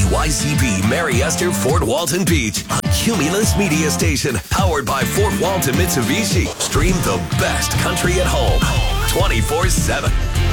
WYZB Mary Esther Fort Walton Beach, a Cumulus media station powered by Fort Walton Mitsubishi. Stream the best country at home 24/7.